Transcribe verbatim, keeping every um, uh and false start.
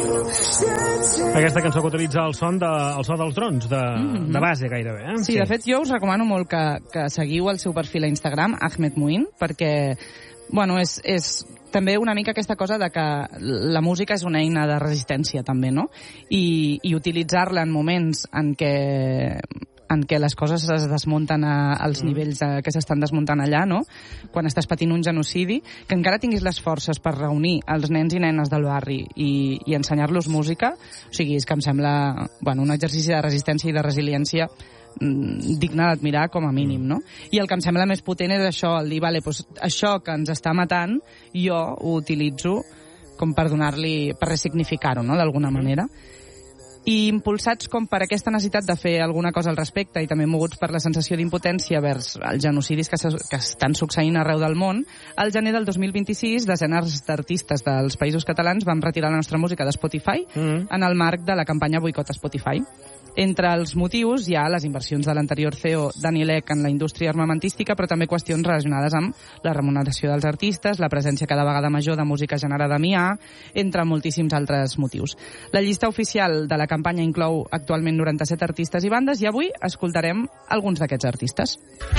Aquesta cançó que utilitza el son, de, el so dels drons, de, mm-hmm. de base gairebé. Eh? Sí, sí, de fet, jo us recomano molt que, que seguiu el seu perfil a Instagram, Ahmed Muin, perquè bueno, és, és també una mica aquesta cosa de que la música és una eina de resistència, també, no? I, i utilitzar-la en moments en què en què les coses es desmunten a, als mm. nivells a, que s'estan desmuntant allà, no? Quan estàs patint un genocidi, que encara tinguis les forces per reunir els nens i nenes del barri i, i ensenyar-los música, o sigui, és que em sembla bueno, un exercici de resistència i de resiliència mm, digne d'admirar com a mínim, no? I el que em sembla més potent és això, el dir, vale, doncs això que ens està matant, jo ho utilitzo com per donar-li, per ressignificar-ho, no?, d'alguna manera. I impulsats com per aquesta necessitat de fer alguna cosa al respecte i també moguts per la sensació d'impotència vers els genocidis que, se, que estan succeint arreu del món, al gener del dos mil vint-i-sis desenes d'artistes dels països catalans van retirar la nostra música de Spotify mm. en el marc de la campanya Boicot a Spotify. Entre els motius hi ha les inversions de l'anterior C E O Daniel Ek en la indústria armamentística, però també qüestions relacionades amb la remuneració dels artistes, la presència cada vegada major de música generada a I A, entre moltíssims altres motius. La llista oficial de la campanya inclou actualment noranta-set artistes i bandes i avui escoltarem alguns d'aquests artistes.